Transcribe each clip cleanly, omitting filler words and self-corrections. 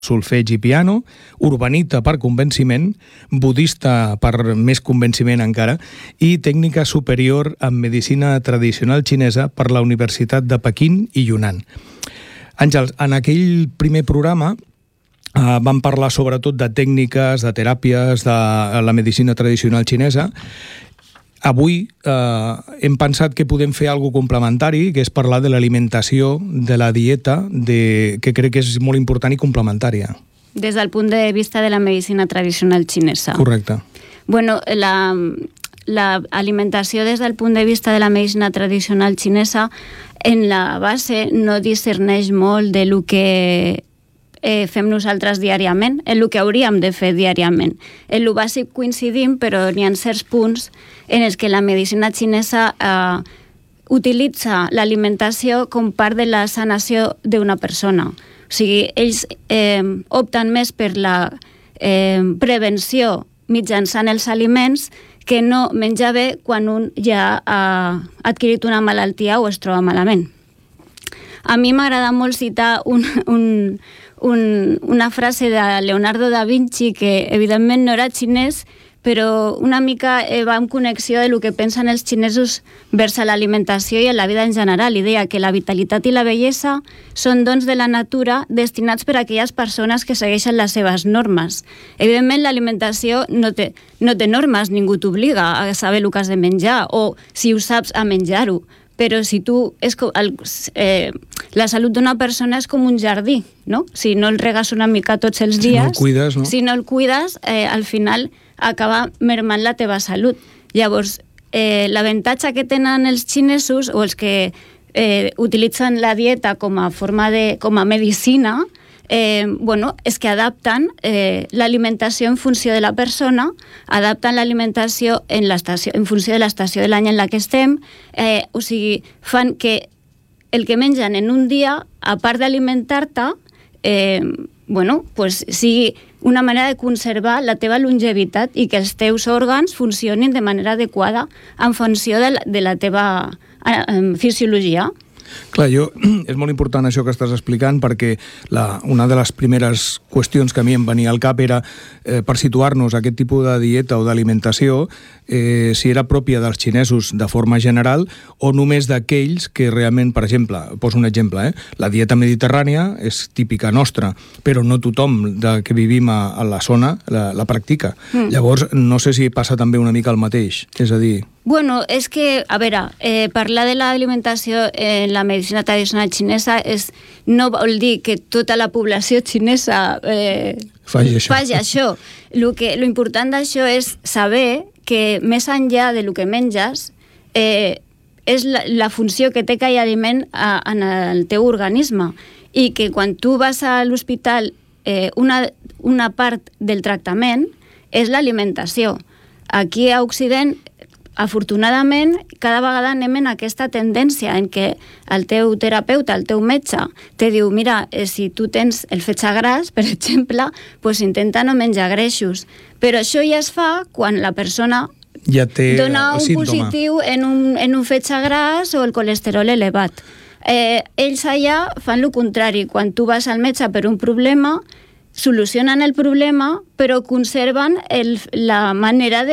solfeig i piano, urbanita per convenciment, budista per més convenciment encara, i tècnica superior en medicina tradicional xinesa per la Universitat de Pequín i Yunnan. Àngels, en aquell primer programa vam parlar sobretot de tècniques, de teràpies, de la medicina tradicional xinesa. Avui hem pensat que podem fer alguna cosa complementari, que és parlar de l'alimentació, de la dieta, que crec que és molt important i complementària. Des del punt de vista de la medicina tradicional xinesa. Correcte. Bueno, la alimentació des del punt de vista de la medicina tradicional xinesa en la base no discerneix molt de lo que fem nosaltres diàriament, en el que hauríem de fer diàriament. En el bàsic coincidim, però n'hi ha certs punts en els que la medicina xinesa utilitza l'alimentació com part de la sanació d'una persona. O sigui, ells opten més per la prevenció mitjançant els aliments que no menjar bé quan un ja ha adquirit una malaltia o es troba malament. A mi m'agrada molt citar una frase de Leonardo da Vinci que evidentment no era xinès, però una mica va en connexió de lo que pensen els xinesos vers l'alimentació i en la vida en general. I deia que la vitalitat i la bellesa són dons de la natura destinats per a aquelles persones que segueixen les seves normes. Evidentment, l'alimentació no té normes, ningú t'obliga a saber el que has de menjar o, si ho saps, a menjar-ho. Però si tu... la salut d'una persona és com un jardí, no? Si no el regues una mica tots els dies... Si no el cuides, no? Si no el cuides, al final acaba mermant la teva salut. Llavors, l'avantatge que tenen els xinesos o els que utilitzen la dieta com a medicina, és que adapten l'alimentació en funció de la persona, adapten l'alimentació en funció de l'estació de l'any en la que estem, o sigui, fan que el que mengen en un dia, a part d'alimentar-te, sigui una manera de conservar la teva longevitat i que els teus òrgans funcionin de manera adequada en funció de la teva fisiologia. Clar, és molt important això que estàs explicant perquè una de les primeres qüestions que a mi em venia al cap era per situar-nos aquest tipus de dieta o d'alimentació si era pròpia dels xinesos de forma general o només d'aquells que realment, per exemple, poso un exemple, la dieta mediterrània és típica nostra, però no tothom que vivim a la zona la practica. Llavors, no sé si passa també una mica el mateix, és a dir... Bueno, és que, a veure, parlar de l'alimentació en la medicina tradicional xinesa no vol dir que tota la població xinesa faci això. Lo important d'això és saber que més enllà de lo que menges és la funció que té aquell aliment en el teu organisme i que quan tu vas a l'hospital una part del tractament és l'alimentació. Aquí a Occident, afortunadament, cada vegada anem en aquesta tendència en què el teu terapeuta, el teu metge, te diu, mira, si tu tens el fetge gras, per exemple, doncs intenta no menjar greixos. Però això ja es fa quan la persona ja té dona un positiu en un fetge gras o el colesterol elevat. Ells allà fan el contrari. Quan tu vas al metge per un problema, solucionen el problema, però conserven la manera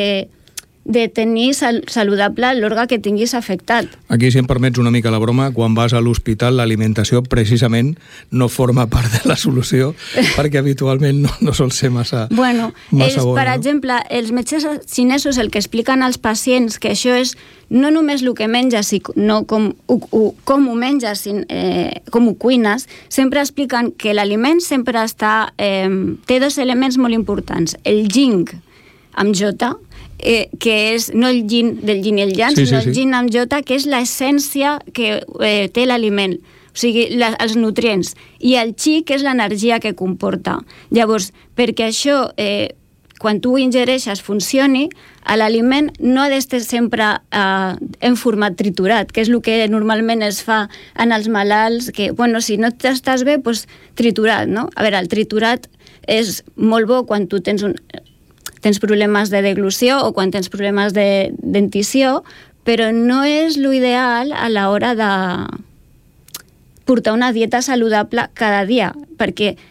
de tenir saludable l'òrgan que tinguis afectat. Aquí, si em permets una mica la broma, quan vas a l'hospital l'alimentació precisament no forma part de la solució perquè habitualment no sol ser massa bona. Per exemple, els metges xinesos el que expliquen als pacients que això és no només el que menges, sinó com ho menges, com ho cuines, sempre expliquen que l'aliment sempre té dos elements molt importants. El yin, amb J, que és no el yin del yin i el yang, sinó el yin amb J, que és l'essència que té l'aliment, o sigui, els nutrients, i el chi, que és l'energia que comporta. Llavors, perquè això, quan tu ho ingereixes, funcioni, l'aliment no ha d'estar sempre en format triturat, que és el que normalment es fa en els malalts, que, si no t'estàs bé, doncs triturat, no? A veure, el triturat és molt bo quan tu tens problemes de deglució o quan tens problemes de dentició, però no és l'ideal a l'hora de portar una dieta saludable cada dia, perquè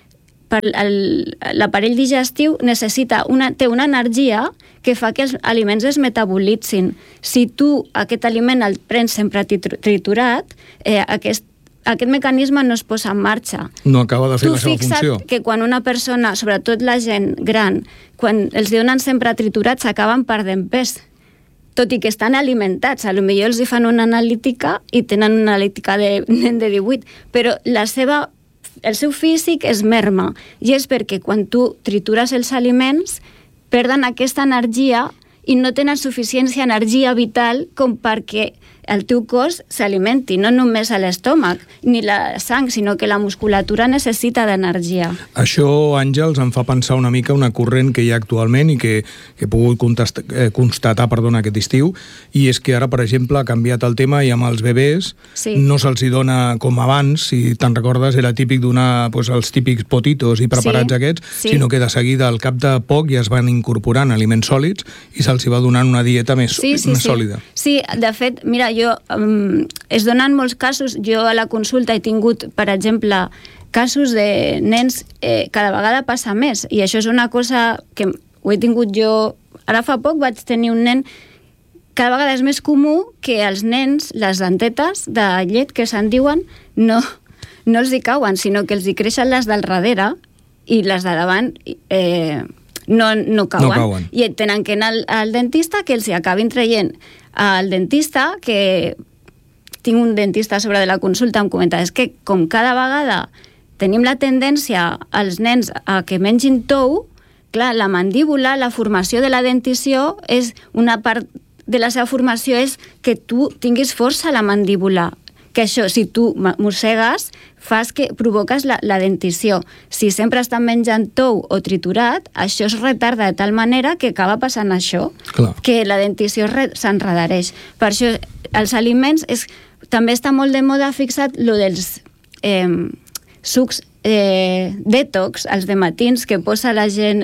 l'aparell digestiu té una energia que fa que els aliments es metabolitzin. Si tu aquest aliment el prens sempre triturat, aquest mecanisme no es posa en marxa. No acaba de fer la seva funció. Tu fixa't que quan una persona, sobretot la gent gran, quan els donen sempre triturats, s'acaben perdent pes. Tot i que estan alimentats, potser els hi fan una analítica i tenen una analítica de nen de 18, però el seu físic es merma, i és perquè quan tu tritures els aliments perden aquesta energia i no tenen suficiència energia vital com perquè el teu cos s'alimenti, no només a l'estómac ni la sang, sinó que la musculatura necessita d'energia. Això, Àngels, em fa pensar una mica una corrent que hi ha actualment i que he pogut constatar aquest estiu, i és que ara, per exemple, ha canviat el tema i amb els bebès no se'ls dona com abans, si te'n recordes, era típic donar els típics potitos i preparats aquests, sinó que de seguida, al cap de poc, ja es van incorporant aliments sòlids i se'ls va donant una dieta més sòlida. Sí, de fet, mira, es donen molts casos. Jo a la consulta he tingut, per exemple, casos de nens, cada vegada passa més, i això és una cosa que ho he tingut jo. Ara fa poc vaig tenir un nen, cada vegada és més comú que els nens, les dentetes de llet que se'n diuen, no els hi cauen, sinó que els hi creixen les del darrere i les de davant no cauen. I tenen que anar al dentista, que els hi acabin traient. El dentista, que tinc un dentista sobre de la consulta, em comenta, és que com cada vegada tenim la tendència als nens a que mengin tou, clar, la mandíbula, la formació de la dentició, és una part de la seva formació és que tu tinguis força a la mandíbula, que això, si tu mossegues, provoques la dentició. Si sempre estan menjant tou o triturat, això es retarda de tal manera que acaba passant això, que la dentició s'enredareix. Per això, els aliments, també està molt de moda fixat lo dels sucs detox, els de matins que posa la gent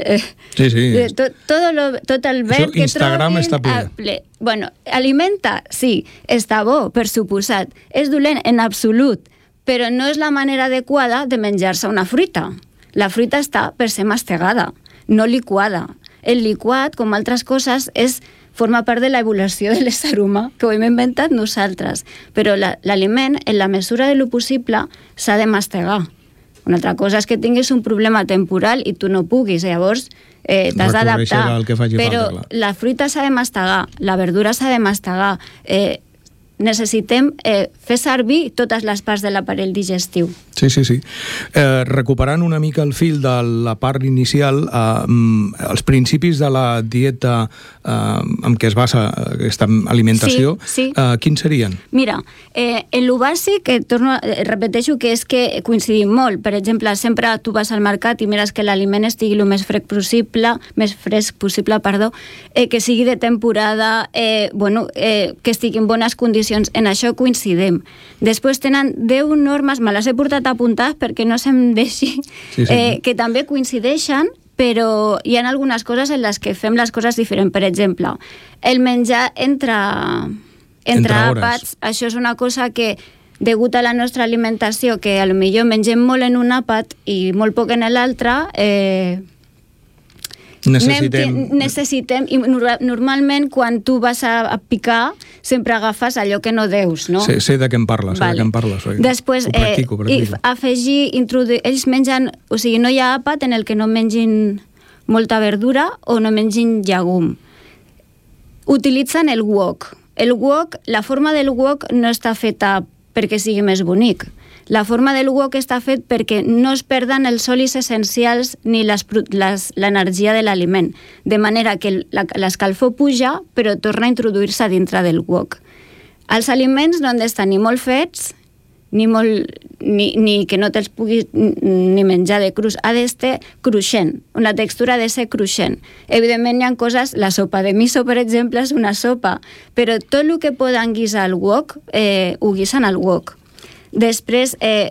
tot el verd que Instagram està ple. Bueno, alimenta, sí, està bo, per suposat, és dolent en absolut, però no és la manera adequada de menjar-se una fruita. La fruita està per ser mastegada, no liquada. El liquat, com altres coses, forma part de l'evolució de l'ésser humà, que ho hem inventat nosaltres, però l'aliment, en la mesura de lo possible, s'ha de mastegar. Una altra cosa és que tinguis un problema temporal i tu no puguis, llavors t'has d'adaptar. Però la fruita s'ha de mastegar, la verdura s'ha de mastegar. Necessitem fer servir totes les parts de l'aparell digestiu. Sí. Recuperant una mica el fil de la part inicial, els principis de la dieta en què es basa aquesta alimentació, quins serien? Mira, en lo bàsic, repeteixo que és que coincidim molt. Per exemple, sempre tu vas al mercat i mires que l'aliment estigui el més fresc possible, que sigui de temporada, que estigui en bones condicions. En això coincidim. Després tenen 10 normes, me les he portat apuntades perquè no se'm deixi, que també coincideixen, però hi ha algunes coses en les que fem les coses diferents. Per exemple, el menjar entre àpats, això és una cosa que, degut a la nostra alimentació, que potser mengem molt en un àpat i molt poc en l'altre, necessitem, i normalment quan tu vas a picar sempre agafes allò que no deus, no? Sé de què em parles, Després, afegir, introduir, ells mengen, o sigui, no hi ha àpat en el que no mengin molta verdura o no mengin llegum. Utilitzen el wok. La forma del wok no està feta perquè sigui més bonic. La forma del wok està fet perquè no es perden els olis essencials ni l'energia de l'aliment, de manera que l'escalfor puja però torna a introduir-se dintre del wok. Els aliments no han d'estar ni molt fets ni que no te'ls puguis ni menjar de crus, ha d'estar cruixent, la textura ha de ser cruixent. Evidentment hi ha coses, la sopa de miso per exemple és una sopa, però tot el que poden guisar al wok ho guisen al wok. Després,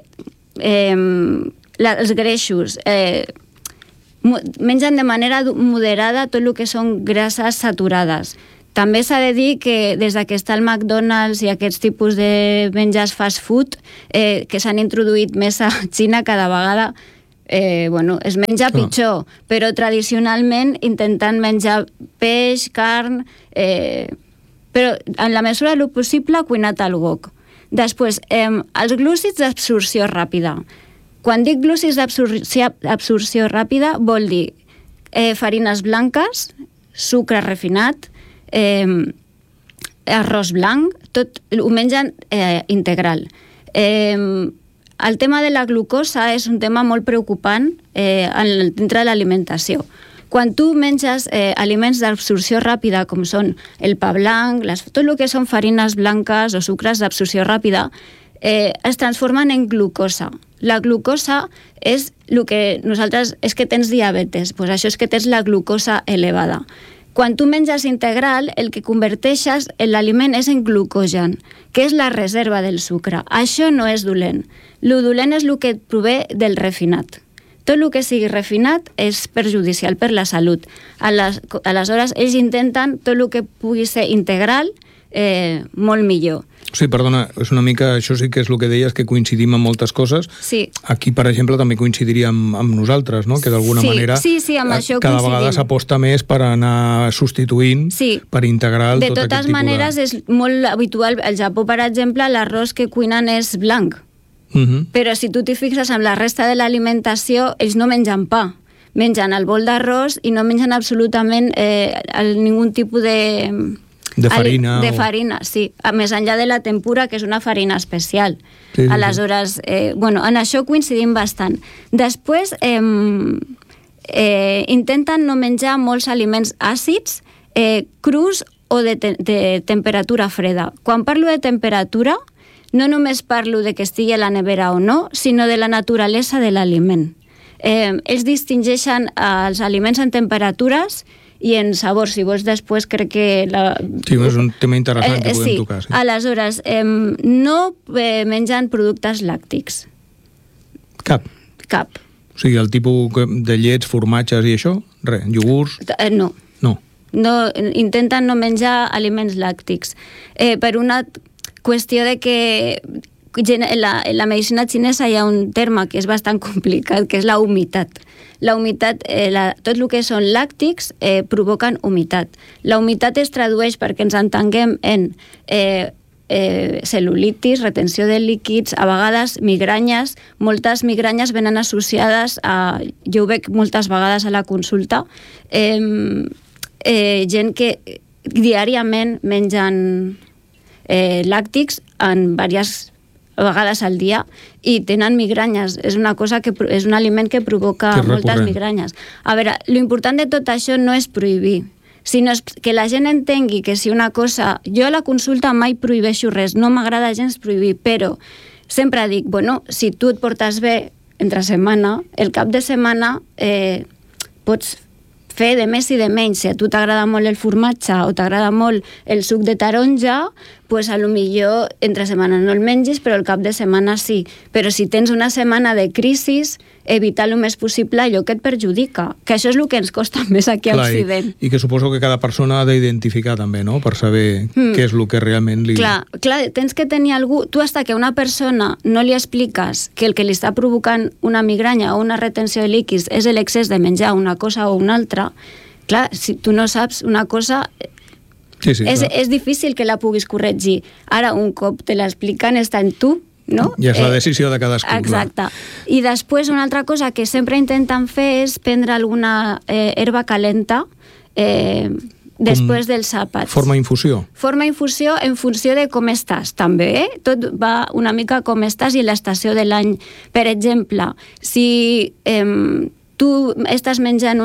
els greixos mengen de manera moderada tot el que són grasses saturades. També s'ha de dir que des que està el McDonald's i aquests tipus de menjars fast food que s'han introduït més a Xina, cada vegada es menja pitjor, però tradicionalment intentant menjar peix, carn, però en la mesura del possible cuinat al wok. Després, els glúcids d'absorció ràpida. Quan dic glúcids d'absorció ràpida vol dir farines blanques, sucre refinat, arròs blanc, tot ho mengen integral. El tema de la glucosa és un tema molt preocupant dintre de l'alimentació. Quan tu menges aliments d'absorció ràpida, com són el pa blanc, tot el que són farines blanques o sucres d'absorció ràpida, es transformen en glucosa. La glucosa és el que nosaltres... és que tens diabetes, doncs això és que tens la glucosa elevada. Quan tu menges integral, el que converteixes l'aliment és en glucogen, que és la reserva del sucre. Això no és dolent. Lo dolent és el que prové del refinat. Tot el que sigui refinat és perjudicial per la salut. Aleshores, ells intenten tot el que pugui ser integral molt millor. Sí, perdona, és una mica, això sí que és el que deies, que coincidim en moltes coses. Sí. Aquí, per exemple, també coincidiríem amb nosaltres, no? Que d'alguna manera sí, amb això cada coincidim. vegada s'aposta més per anar substituint, per integrar tot aquest tipus de... De totes maneres, és molt habitual. Al Japó, per exemple, l'arròs que cuinen és blanc. Però si tu t'hi fixes amb la resta de l'alimentació, ells no mengen pa. Mengen el bol d'arròs i no mengen absolutament ningun tipus de... De farina. De farina, sí. Més enllà de la tempura, que és una farina especial. Sí. Aleshores, en això coincidim bastant. Després, intenten no menjar molts aliments àcids, crus o de temperatura freda. Quan parlo de temperatura, no només parlo de que estigui a la nevera o no, sinó de la naturalesa de l'aliment. Ells distingeixen els aliments en temperatures i en sabor. Si vols, després crec que... Sí, és un tema interessant que podem tocar. Sí. Aleshores, no mengen productes làctics. Cap? Cap. O sigui, el tipus de llets, formatges i això? Res, iogurts? No. Intenten no menjar aliments làctics. Per una qüestió de que en la medicina xinesa hi ha un terme que és bastant complicat, que és la humitat. La humitat, tot el que són làctics provoquen humitat. La humitat es tradueix, perquè ens entenguem, en cel·lulitis, retenció de líquids, a vegades migranyes. Moltes migranyes venen associades a... Jo ho veig moltes vegades a la consulta. Gent que diàriament mengen làctics en diverses vegades al dia i tenen migranyes. És una cosa que és un aliment que provoca moltes migranyes. A veure, l'important de tot això no és prohibir, sinó que la gent entengui que si una cosa... Jo a la consulta mai prohibeixo res, no m'agrada gens prohibir, però sempre dic, si tu et portes bé entre setmana, el cap de setmana pots fer de més i de menys. Si a tu t'agrada molt el formatge o t'agrada molt el suc de taronja, doncs a lo millor entre setmana no el mengis, però el cap de setmana sí. Però si tens una setmana de crisis, evitar el més possible allò que et perjudica, que això és el que ens costa més aquí a Occident. I que suposo que cada persona ha d'identificar també, no?, per saber què és el que realment li... Clar, tens que tenir algú... Tu, hasta que a una persona no li expliques que el que li està provocant una migranya o una retenció de líquids és l'excés de menjar una cosa o una altra, clar, si tu no saps una cosa... és difícil que la puguis corregir. Ara, un cop te l'expliquen, està en tu, no? I és la decisió de cadascú. Exacte. I després una altra cosa que sempre intenten fer és prendre alguna herba calenta després dels àpats. Forma infusió? Forma infusió en funció de com estàs, també. Tot va una mica com estàs i l'estació de l'any. Per exemple, si tu estàs menjant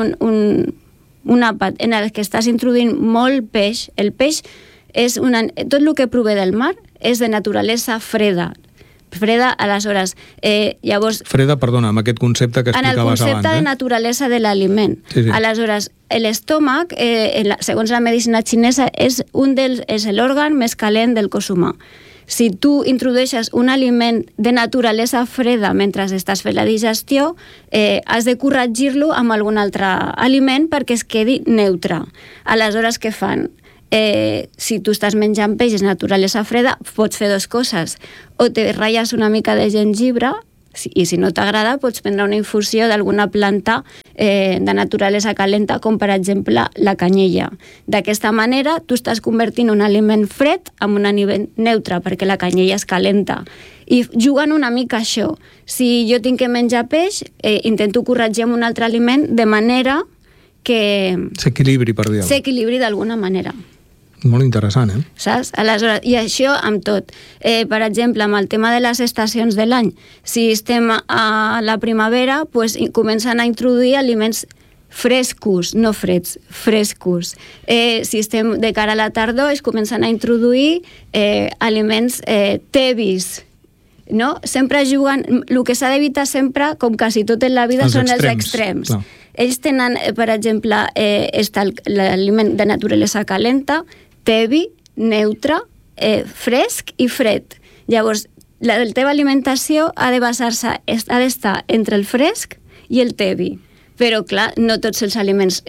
un àpat en el que estàs introduint molt peix, el peix és tot el que prové del mar és de naturalesa freda, aleshores, llavors... Freda, perdona, amb aquest concepte que explicaves abans. En el concepte de naturalesa de l'aliment. Sí. Aleshores, l'estómac, segons la medicina xinesa, és l'òrgan més calent del cos humà. Si tu introdueixes un aliment de naturalesa freda mentre estàs fent la digestió, has de corregir-lo amb algun altre aliment perquè es quedi neutre. Aleshores, què fan? Si tu estàs menjant peix de naturalesa freda, pots fer dues coses. O te ratlles una mica de gengibre I si no t'agrada, pots prendre una infusió d'alguna planta de naturalesa calenta, com per exemple la canyella. D'aquesta manera, tu estàs convertint un aliment fred en un aliment neutre, perquè la canyella és calenta. I jugant una mica això. Si jo tinc que menjar peix, intento corregir amb un altre aliment de manera que s'equilibri, per dir-ho. S'equilibri d'alguna manera. Molt interessant, Saps? Aleshores, i això amb tot. Per exemple, amb el tema de les estacions de l'any, si estem a la primavera, pues, comencen a introduir aliments frescos, no freds, frescos. Si estem de cara a la tardor, es comencen a introduir aliments tebis, no? Sempre juguen... El que s'ha d'evitar sempre, com quasi tot en la vida, són els extrems. Clar. Ells tenen, per exemple, l'aliment de naturalesa calenta, tebi, neutre, fresc i fred. Llavors, la teva alimentació ha de basar-se, ha d'estar entre el fresc i el tebi. Però, clar, no tots els aliments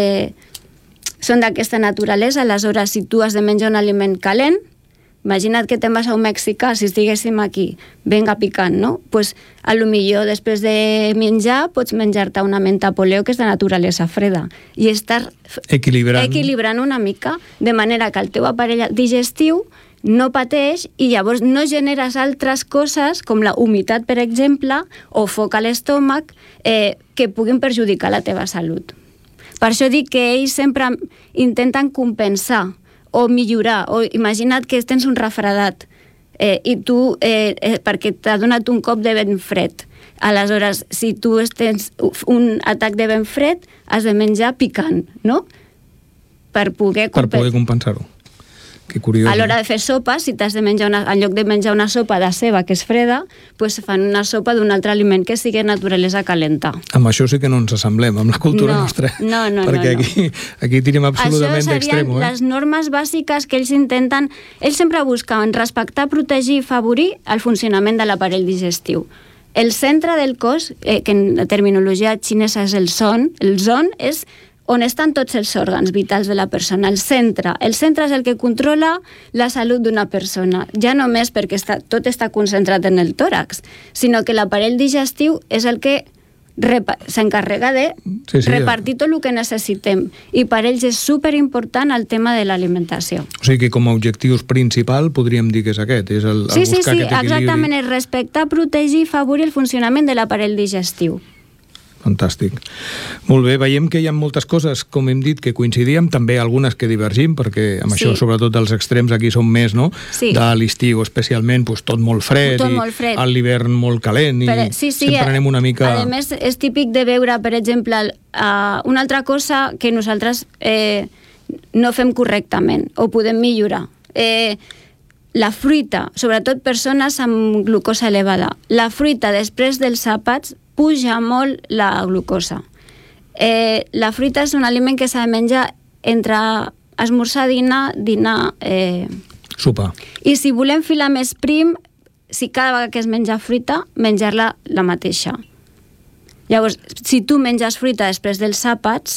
són d'aquesta naturalesa. Aleshores, si tu has de menjar un aliment calent, imagina't que te'n vas a un mexicà, si estiguéssim aquí, venga picant, no? Pues, a lo millor, després de menjar, pots menjar-te una menta poleo que és de naturalesa freda i estar equilibrant una mica, de manera que el teu aparell digestiu no pateix i llavors no generes altres coses, com la humitat, per exemple, o foc a l'estómac, que puguin perjudicar la teva salut. Per això dic que ells sempre intenten compensar o millorar, o imagina't que tens un refredat i tu, perquè t'ha donat un cop de vent fred. Aleshores, si tu tens un atac de vent fred, has de menjar picant, no? Per poder compensar-ho. Que curiós. A l'hora de fer sopa, si t'has de menjar en lloc de menjar una sopa de ceba que és freda, pues fan una sopa d'un altre aliment que sigui naturalesa calenta. Amb això sí que no ens assemblem, amb la cultura nostra. No. Perquè aquí tenim absolutament d'extremo. Això serien les normes bàsiques que ells intenten... Ells sempre buscaven respectar, protegir i favorir el funcionament de l'aparell digestiu. El centre del cos, que en la terminologia xinesa és el zon és on estan tots els òrgans vitals de la persona, el centre. El centre és el que controla la salut d'una persona, ja només perquè tot està concentrat en el tòrax, sinó que l'aparell digestiu és el que s'encarrega de repartir tot el que necessitem. I per ells és superimportant el tema de l'alimentació. O sigui que com a objectius principal podríem dir que és aquest, és el buscar aquest equilibri. Sí, exactament, és respectar, protegir i favorir el funcionament de l'aparell digestiu. Fantàstic. Molt bé, veiem que hi ha moltes coses, com hem dit, que coincidíem, també algunes que divergim, perquè amb això, sobretot els extrems aquí són més, no? Sí. De l'estiu especialment, tot molt fred, i a l'hivern molt calent, i sempre anem una mica... A més, és típic de veure, per exemple, una altra cosa que nosaltres no fem correctament, o podem millorar. La fruita, sobretot persones amb glucosa elevada, la fruita després dels àpats puja molt la glucosa. La fruita és un aliment que s'ha de menjar entre esmorzar, dinar... Sopa. I si volem filar més prim, si cada vegada que es menja fruita, menjar-la la mateixa. Llavors, si tu menges fruita després dels àpats,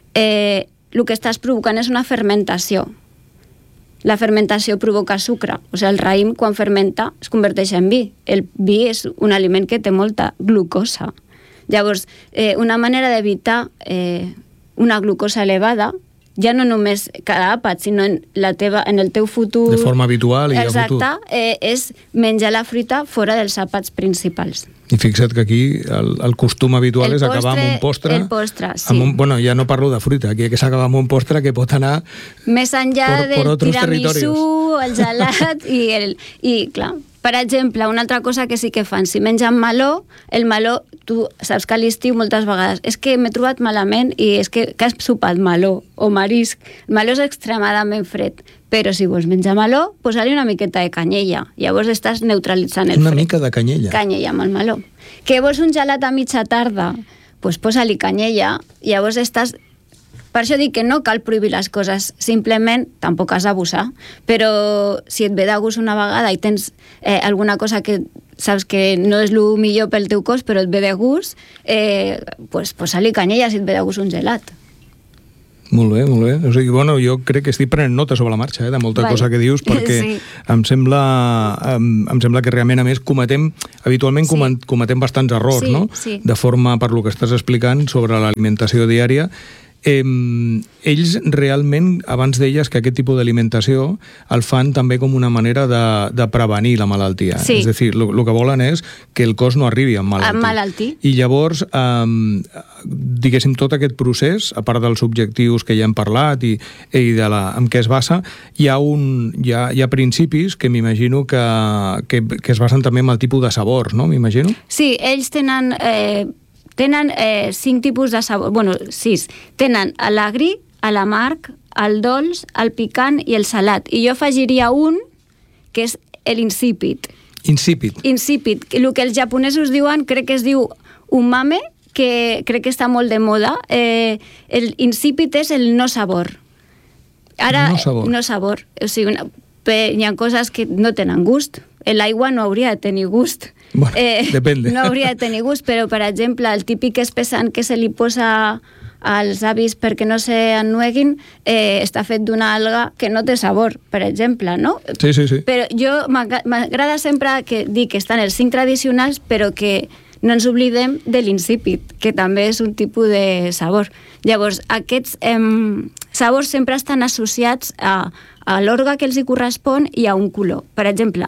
el que estàs provocant és una fermentació. La fermentació provoca sucre. O sigui, el raïm, quan fermenta, es converteix en vi. El vi és un aliment que té molta glucosa. Llavors, una manera d'evitar una glucosa elevada, ja no només cada àpat, sinó en el teu futur... De forma habitual i a futur. Exacte, és menjar la fruita fora dels àpats principals. I fixa't que aquí el costum habitual és acabar amb un postre... El postre, sí. Bueno, ja no parlo de fruita, aquí que s'acaba amb un postre que pot anar més enllà del tiramisú, el gelat i clar, per exemple, una altra cosa que sí que fan, si mengen meló, el meló, tu saps que a l'estiu moltes vegades és que m'he trobat malament i és que has sopat meló o marisc. El meló és extremadament fred, però si vols menjar meló, posa-li una miqueta de canyella. Llavors estàs neutralitzant el fred. Una mica de canyella. Canyella amb el meló. Que vols un gelat a mitja tarda? Doncs posa-li canyella. Llavors estàs... Per això dic que no cal prohibir les coses, simplement tampoc has d'abusar, però si et ve de gust una vegada i tens alguna cosa que saps que no és el millor pel teu cos, però et ve de gust, doncs posa-li canyella si et ve de gust un gelat. Molt bé, molt bé. O sigui, bueno, jo crec que estic prenent nota sobre la marxa, de molta cosa que dius, perquè sí. em sembla que realment, a més, habitualment cometem bastants errors, no? Sí. De forma, per lo que estàs explicant, sobre l'alimentació diària. Ells realment, abans deies que aquest tipus d'alimentació el fan també com una manera de prevenir la malaltia. Sí. És a dir, el que volen és que el cos no arribi a malaltir. I llavors, diguéssim, tot aquest procés, a part dels objectius que ja hem parlat i en què es basa, hi ha principis que m'imagino que es basen també en el tipus de sabors, no? M'imagino? Sí, ells tenen 5 tipus de sabor, 6. Tenen l'agri, l'amarg, el dolç, el picant i el salat. I jo afegiria un, que és l'insípid. Insípid. El que els japonesos diuen, crec que es diu umame, que crec que està molt de moda. L'insípid és el no sabor. Ara, no sabor. O sigui, hi ha coses que no tenen gust. L'aigua no hauria de tenir gust. Bueno, depende. No hauria de tenir gust, però, per exemple, el típic espessant que se li posa als avis perquè no s'ennueguin està fet d'una alga que no té sabor, per exemple, no? Sí. Però m'agrada sempre dir que estan els 5 tradicionals, però que no ens oblidem de l'insípid, que també és un tipus de sabor. Llavors, aquests sabors sempre estan associats a l'òrgan que els hi correspon i a un color. Per exemple,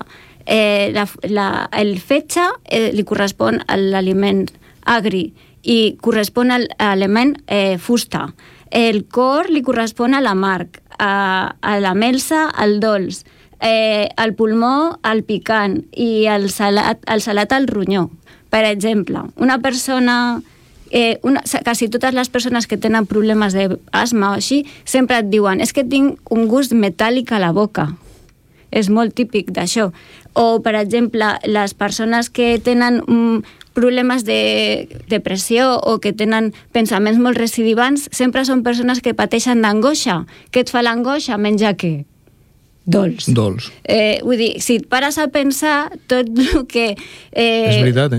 el fetge li correspon a l'aliment agri i correspon a l'element fusta. El cor li correspon a l'amarg, a la melsa, al dolç, al pulmó, al picant i al salat al ronyó. Per exemple, una persona... quasi totes les persones que tenen problemes d'asma o així sempre et diuen és que tinc un gust metàl·lic a la boca. És molt típic d'això. O, per exemple, les persones que tenen problemes de depressió o que tenen pensaments molt recidivants sempre són persones que pateixen d'angoixa. Què et fa l'angoixa? Menjar què? Dolç. Vull dir, si et pares a pensar tot el que... És veritat,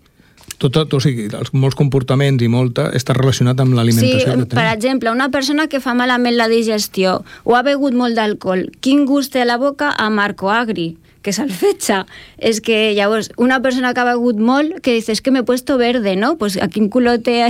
o sigui, molts comportaments i està relacionat amb l'alimentació que tenim. Per exemple, una persona que fa malament la digestió o ha begut molt d'alcohol, quin gust té a la boca? Amarg o agri, que és el fetge. És que llavors una persona que ha begut molt que dice, es que me he puesto verde, ¿no? Pues a quin color té...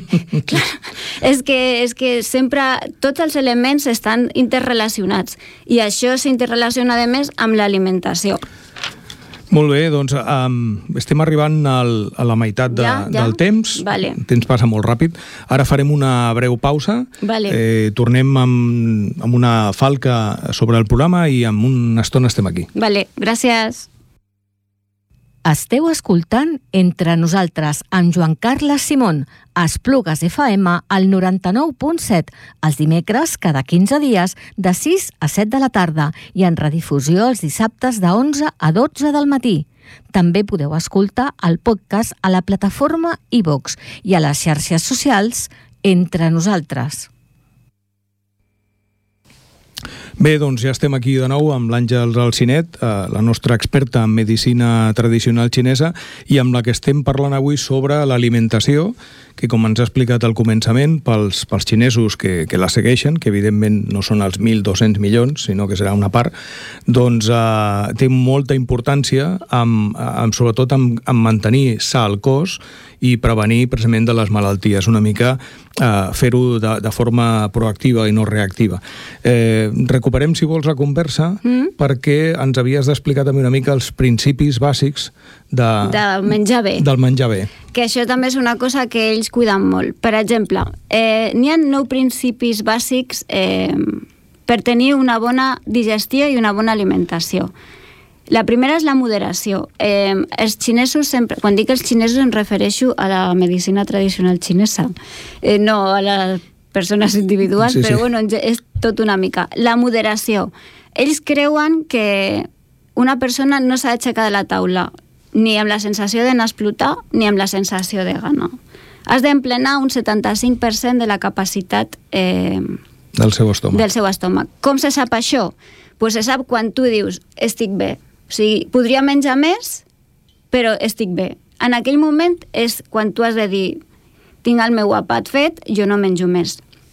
és que sempre tots els elements estan interrelacionats i això s'interrelaciona a més amb l'alimentació. Molt bé, doncs estem arribant a la meitat del temps. Vale. El temps passa molt ràpid. Ara farem una breu pausa. Vale. Tornem amb una falca sobre el programa i en una estona estem aquí. Vale, gràcies. Esteu escoltant Entre Nosaltres amb Joan Carles Simón, a Esplugues FM al 99.7, els dimecres cada 15 dies de 6 a 7 de la tarda i en redifusió els dissabtes de 11 a 12 del matí. També podeu escoltar el podcast a la plataforma iVox i a les xarxes socials Entre Nosaltres. Bé, doncs ja estem aquí de nou amb l'Àngels Alsinet, la nostra experta en medicina tradicional xinesa, i amb la que estem parlant avui sobre l'alimentació, que com ens ha explicat al començament, pels xinesos que la segueixen, que evidentment no són els 1.200 milions, sinó que serà una part, doncs té molta importància, sobretot en mantenir sa el cos i prevenir precisament de les malalties, una mica fer-ho de forma proactiva i no reactiva. Recuperem, si vols, la conversa perquè ens havies d'explicar també una mica els principis bàsics del menjar bé. Del menjar bé. Que això també és una cosa que ells cuiden molt. Per exemple, n'hi ha 9 principis bàsics per tenir una bona digestió i una bona alimentació. La primera és la moderació. Els xinesos sempre... Quan dic els xinesos em refereixo a la medicina tradicional xinesa, no a les persones individuals, sí. Però bueno, és tot una mica. La moderació. Ells creuen que una persona no s'ha d'aixecar de la taula ni amb la sensació d'anar a explotar ni amb la sensació de gana. Has d'emplenar un 75% de la capacitat del seu estómac. Com se sap això? Pues se sap quan tu dius estic bé. O sigui, podria menjar més, però estic bé. En aquell moment és quan tu has de dir tinc el meu àpat fet, jo no menjo més.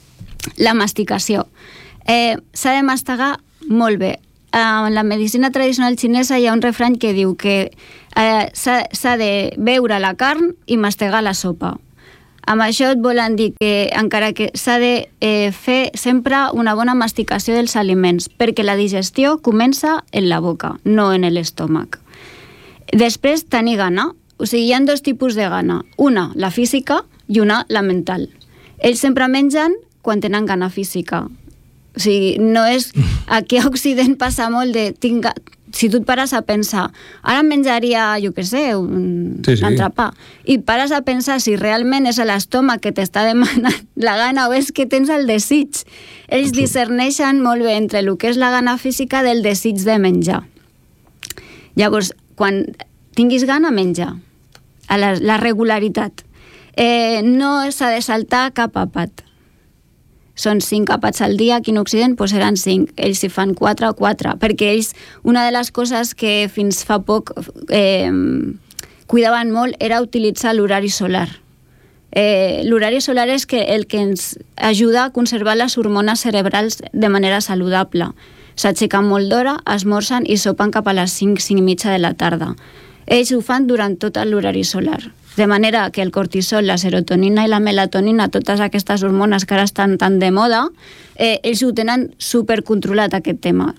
La masticació. S'ha de mastegar molt bé. En la medicina tradicional xinesa hi ha un refrany que diu que s'ha de beure la carn i mastegar la sopa. Amb això et volen dir que encara que s'ha de fer sempre una bona masticació dels aliments, perquè la digestió comença en la boca, no en l'estómac. Després, tenir gana. O sigui, hi ha dos tipus de gana. Una, la física, i una, la mental. Ells sempre mengen quan tenen gana física. O sigui, no és... Aquí a Occident passa molt de... Si tu et pares a pensar, ara menjaria, jo què sé, un entrepà, i pares a pensar si realment és l'estómac que t'està demanant la gana o és que tens el desig. Ells discerneixen molt bé entre el que és la gana física del desig de menjar. Llavors, quan tinguis gana, menja. La regularitat. No s'ha de saltar cap àpat. Són 5 àpats al dia, aquí en Occident seran 5. Ells si fan 4 o 4, perquè ells, una de les coses que fins fa poc cuidaven molt era utilitzar l'horari solar. L'horari solar és el que ens ajuda a conservar les hormones cerebrals de manera saludable. S'aixequen molt d'hora, esmorzen i sopen cap a les 5, 5 i mitja de la tarda. Ells ho fan durant tot l'horari solar. De manera que el cortisol, la serotonina i la melatonina, totes aquestes hormones que ara estan tan de moda, ells ho tenen supercontrolat, aquest tema.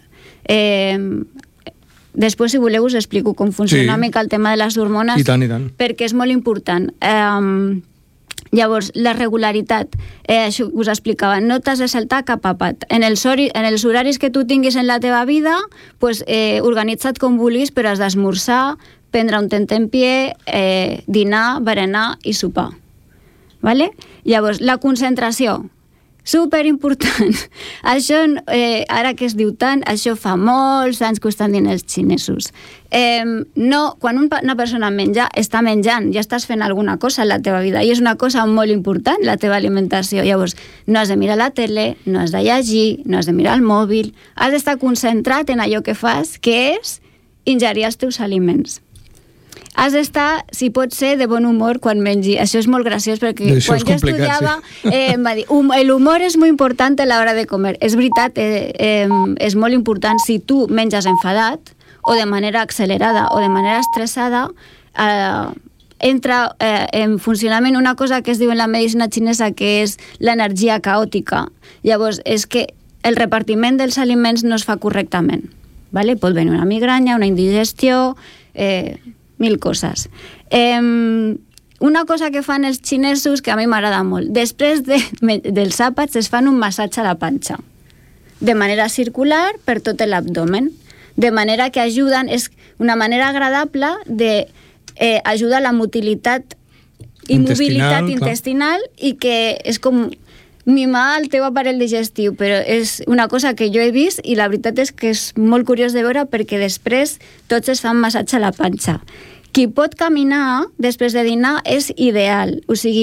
Després, si voleu, us explico com funciona una mica el tema de les hormones. I tant, i tant. Perquè és molt important. Llavors, la regularitat, això us explicava, no t'has de saltar cap àpat. En els horaris que tu tinguis en la teva vida, organitza't com vulguis, però has d'esmorzar, prendre un tentempié, dinar, berenar i sopar. Vale? Llavors, la concentració, superimportant. Això, ara que es diu tant, això fa molts anys que ho estan dient els xinesos. Quan una persona menja, està menjant, ja estàs fent alguna cosa en la teva vida, i és una cosa molt important, la teva alimentació. Llavors, no has de mirar la tele, no has de llegir, no has de mirar el mòbil, has d'estar concentrat en allò que fas, que és ingerir els teus aliments. Has d'estar, si pot ser, de bon humor quan mengi. Això és molt graciós, perquè quan jo estudiava em va dir, l'humor és molt important a l'hora de comer. És veritat, és molt important. Si tu menges enfadat, o de manera accelerada, o de manera estressada, entra en funcionament una cosa que es diu en la medicina xinesa, que és l'energia caòtica. Llavors, és que el repartiment dels aliments no es fa correctament. Pot venir una migranya, una indigestió... 1000 coses. Una cosa que fan els xinesos que a mi m'agrada molt. Després dels àpats es fan un massatge a la panxa, de manera circular per tot l'abdomen, de manera que ajuden, és una manera agradable d'ajudar la motilitat i mobilitat intestinal, i que és com mimar el teu aparell digestiu, però és una cosa que jo he vist i la veritat és que és molt curiós de veure, perquè després tots es fan massatge a la panxa. Qui pot caminar després de dinar és ideal. O sigui,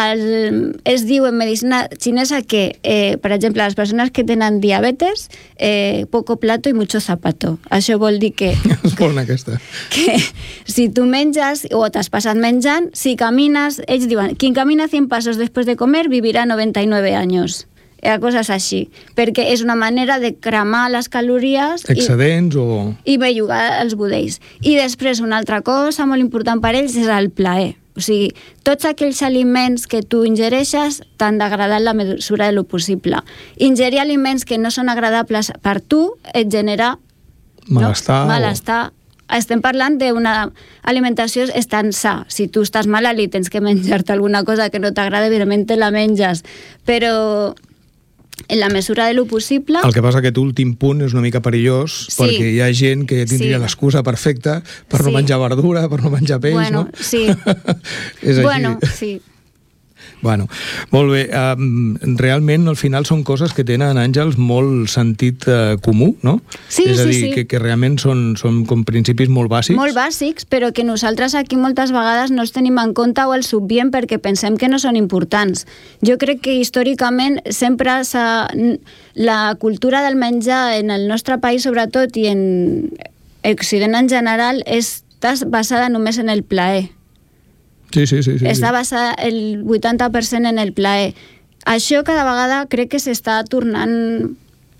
es diu en medicina xinesa que, per exemple, les persones que tenen diabetes, poco plato y mucho zapato. Això vol dir que... És bona aquesta. Que si tu menges o t'has passat menjant, si camines, ells diuen, quien camina 100 pasos després de comer vivirà 99 anys. Coses així, perquè és una manera de cremar les calories excedents i bellugar els budells. I després una altra cosa molt important per ells és el plaer. O sigui, tots aquells aliments que tu ingereixes t'han d'agradar en la mesura de lo possible. Ingerir aliments que no són agradables per tu et genera malestar. Estem parlant d'una alimentació estant sa. Si tu estàs malalt i tens que menjar-te alguna cosa que no t'agrada, evidentment te la menges, però en la mesura de lo possible... El que passa que aquest últim punt és una mica perillós, perquè hi ha gent que tindria l'excusa perfecta per no menjar verdura, per no menjar peix, no? Sí. És així. Sí. Bueno, molt bé. Realment, al final, són coses que tenen, Àngels, molt sentit comú, no? Sí, és a dir, que realment són com principis molt bàsics. Molt bàsics, però que nosaltres aquí moltes vegades no els tenim en compte o els obviem perquè pensem que no són importants. Jo crec que històricament sempre la cultura del menjar en el nostre país, sobretot, i en Occident en general, està basada només en el plaer. Sí. Està basada el 80% en el plaer. Això cada vegada crec que s'està tornant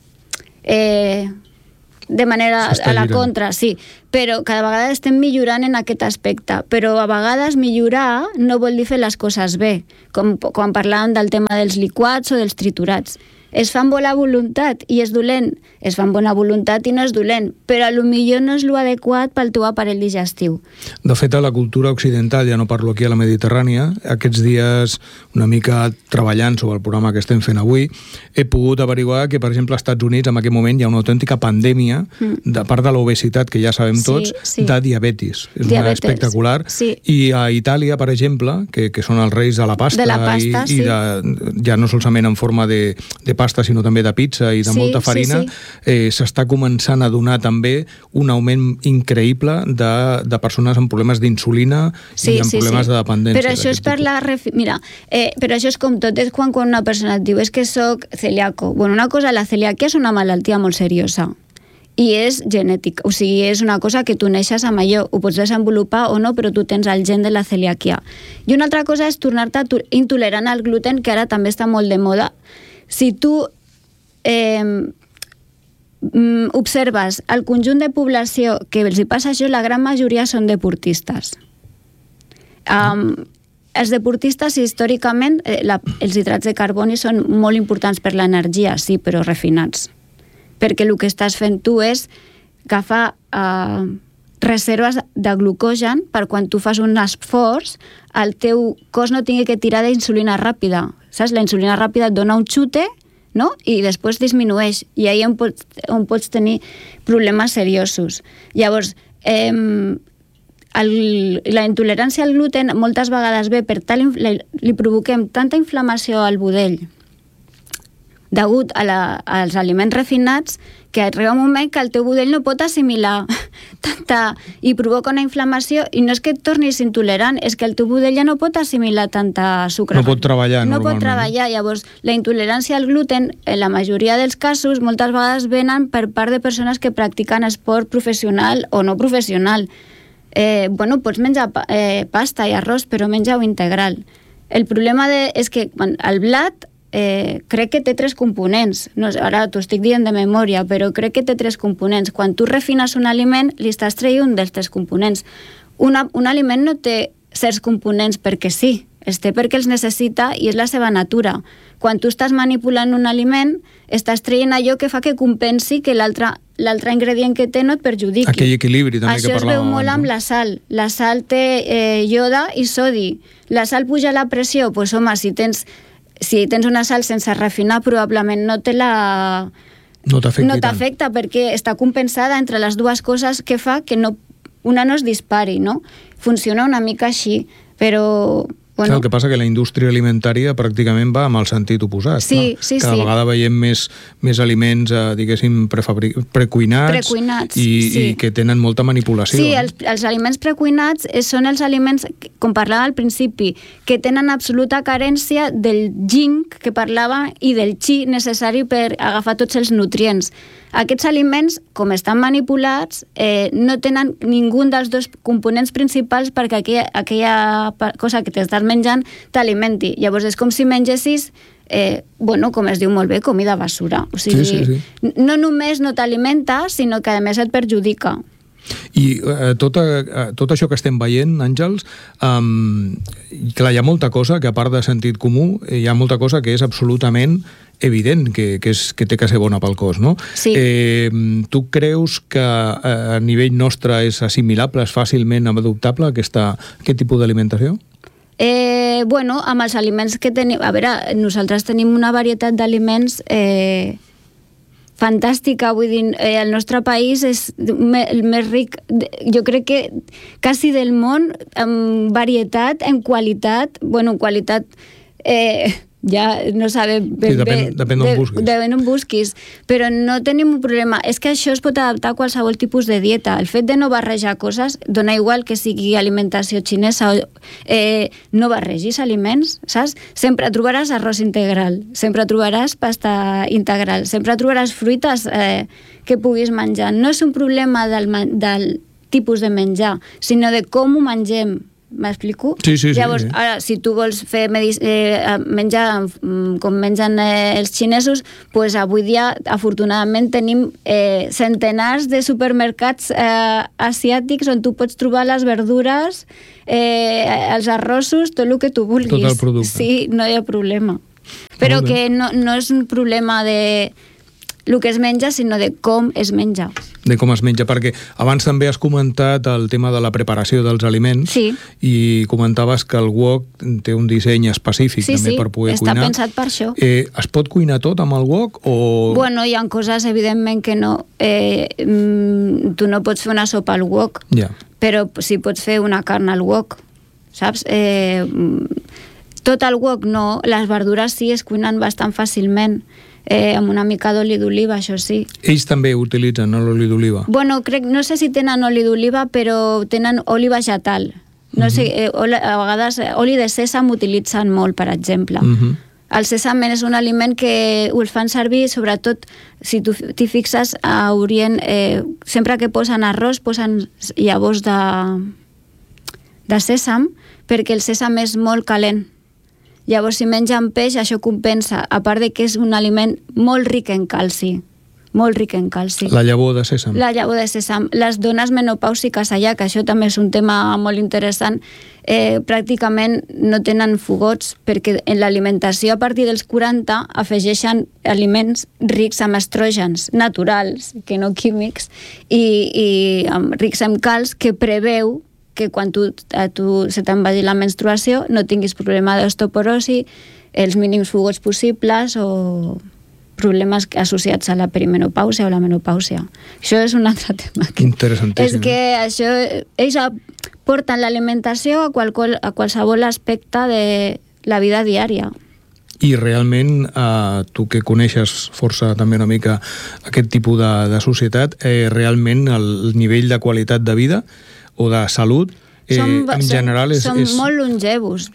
de manera a la contra, sí, però cada vegada estem millorant en aquest aspecte, però a vegades millorar no vol dir fer les coses bé, com quan parlàvem del tema dels liquats o dels triturats. Es fa amb bona voluntat i és dolent, es fa amb bona voluntat i no és dolent, però potser no és l'adequat pel teu aparell digestiu. De fet, a la cultura occidental, ja no parlo aquí a la Mediterrània, aquests dies una mica treballant sobre el programa que estem fent avui, he pogut averiguar que, per exemple, als Estats Units en aquest moment hi ha una autèntica pandèmia, de part de l'obesitat, que ja sabem tots, de diabetis. És una espectacular. Sí. I a Itàlia, per exemple, que són els reis de la pasta, i ja no solament en forma de pasta, sinó també de pizza i de molta farina, s'està començant a donar també un augment increïble de persones amb problemes d'insulina i amb problemes de dependència. Però això és per la... Mira, però això és com tot, és quan una persona et diu és que soc celíaco. Bueno, una cosa, la celiàquia és una malaltia molt seriosa i és genètic, o sigui, és una cosa que tu neixes amb allò, ho pots desenvolupar o no, però tu tens el gen de la celiàquia. I una altra cosa és tornar-te intolerant al gluten, que ara també està molt de moda. Si tu observes el conjunt de població que els hi passa això, la gran majoria són deportistes. Els deportistes, històricament, els hidrats de carboni són molt importants per l'energia, sí, però refinats. Perquè el que estàs fent tu és agafar reserves de glucogen per quan tu fas un esforç, el teu cos no tingui que tirar d'insulina ràpida. Saps? La insulina ràpida et dona un xute, no? I després disminueix, i ahir on pots tenir problemes seriosos. Llavors, la intolerància al gluten moltes vegades ve per tal li provoquem tanta inflamació al budell degut als aliments refinats que arriba un moment que el teu budell no pot assimilar tanta i provoca una inflamació, i no és que et tornis intolerant, és que el teu budell ja no pot assimilar tanta sucre. No pot treballar normalment. No pot treballar, llavors la intolerància al gluten en la majoria dels casos moltes vegades venen per part de persones que practiquen esport professional o no professional. Pots menjar pasta i arròs, però menja-ho integral. El problema és que el blat crec que té 3 components. No, ara t'ho estic dient de memòria, però crec que té 3 components. Quan tu refines un aliment, li estàs traient un dels 3 components. Un aliment no té certs components perquè sí, es té perquè els necessita i és la seva natura. Quan tu estàs manipulant un aliment, estàs traient allò que fa que compensi que l'altre ingredient que té no et perjudiqui. Aquell equilibri també que parlàvem. Això es veu molt amb la sal. La sal té ioda i sodi. La sal puja la pressió? Doncs home, si tens una sal sense refinar, probablement no t'afecta perquè està compensada entre les dues coses, que fa que una no es dispari, no? Funciona una mica així, però... El que passa que la indústria alimentària pràcticament va amb el sentit oposat. Sí. Cada vegada veiem més aliments, diguéssim, precuinats i que tenen molta manipulació. Sí, els aliments precuinats són els aliments, com parlava al principi, que tenen absoluta carència del zinc que parlava i del qi necessari per agafar tots els nutrients. Aquests aliments, com estan manipulats, no tenen ningú dels 2 components principals perquè aquella cosa que t'estàs menjant t'alimenti. Llavors és com si mengessis, com es diu molt bé, comida basura. O sigui, sí. No només no t'alimenta, sinó que a més et perjudica. I tot això que estem veient, Àngels, clar, hi ha molta cosa que, a part de sentit comú, hi ha molta cosa que és absolutament evident que té que ser bona pel cos, no? Sí. Tu creus que a nivell nostre és assimilable, és fàcilment adoptable aquest tipus d'alimentació? Amb els aliments que tenim... A veure, nosaltres tenim una varietat d'aliments fantàstica, vull dir, el nostre país és el més ric, jo crec que quasi del món, en varietat, en qualitat, en qualitat ja no sabem ben bé, depèn d'on busquis, però no tenim un problema. És que això es pot adaptar a qualsevol tipus de dieta. El fet de no barrejar coses, dona igual que sigui alimentació xinesa o no barregis aliments, saps? Sempre trobaràs arròs integral, sempre trobaràs pasta integral, sempre trobaràs fruites que puguis menjar. No és un problema del tipus de menjar, sinó de com ho mengem. m'explico? Sí. Llavors, ara, si tu vols fer menjar com mengen els xinesos, doncs avui dia, afortunadament, tenim centenars de supermercats asiàtics on tu pots trobar les verdures, els arrossos, tot el que tu vulguis. Tot el producte. Sí, no hi ha problema. Però que no és un problema de el que es menja, sinó de com es menja. De com es menja, perquè abans també has comentat el tema de la preparació dels aliments. Sí. I comentaves que el wok té un disseny específic també per poder cuinar. Sí, està pensat per això. Es pot cuinar tot amb el wok o...? Bueno, hi ha coses, evidentment, que no. Tu no pots fer una sopa al wok, però sí pots fer una carn al wok, saps? Tot el wok no, les verdures sí es cuinen bastant fàcilment. Amb una mica d'oli d'oliva, això sí. Ells també utilitzen l'oli d'oliva? Bueno, no sé si tenen oli d'oliva, però tenen oli vegetal. No sé, a vegades oli de sèsam utilitzen molt, per exemple. El sèsam és un aliment que el fan servir, sobretot, si tu t'hi fixes, a Orient, sempre que posen arròs, posen llavors de sèsam, perquè el sèsam és molt calent. Llavors, si mengen peix, això compensa, a part de que és un aliment molt ric en calci. Molt ric en calci. La llavor de sèsam. La llavor de sèsam. Les dones menopàusiques allà, que això també és un tema molt interessant, pràcticament no tenen fogots, perquè en l'alimentació a partir dels 40 afegeixen aliments rics amb estrògens naturals, que no químics, i rics en calç, que preveu que quan se te'n vagi la menstruació no tinguis problema d'osteoporosi, els mínims fogots possibles o problemes associats a la perimenopàusia o la menopàusia. Això és un altre tema. Interessantíssim. És que això, ells porten l'alimentació a qualsevol aspecte de la vida diària. I realment, tu que coneixes força també una mica aquest tipus de societat, realment el nivell de qualitat de vida o de salut, en general és... Són molt longevos.